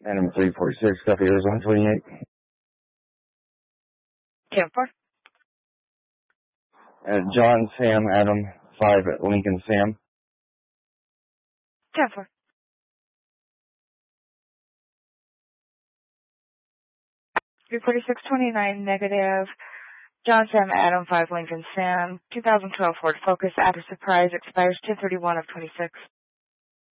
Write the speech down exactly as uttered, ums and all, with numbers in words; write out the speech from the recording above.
Adam three forty-six, copy Arizona twenty-eight. ten four. Uh, John, Sam, Adam, five at Lincoln, Sam. ten four. three forty-six twenty-nine, negative. John, Sam, Adam, five Lincoln, Sam. two thousand twelve Ford Focus, after surprise, expires ten thirty-one of twenty-six.